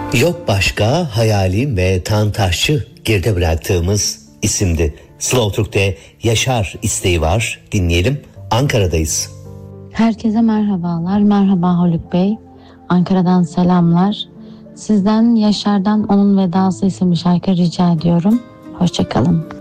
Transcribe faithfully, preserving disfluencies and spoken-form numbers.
Yok başka hayalim ve Tan Taşçı geride bıraktığımız isimdi. Slow Türk'te Yaşar isteği var. Dinleyelim. Ankara'dayız. Herkese merhabalar. Merhaba Haluk Bey. Ankara'dan selamlar. Sizden Yaşar'dan Onun Vedası isimli şarkı rica ediyorum. Hoşçakalın.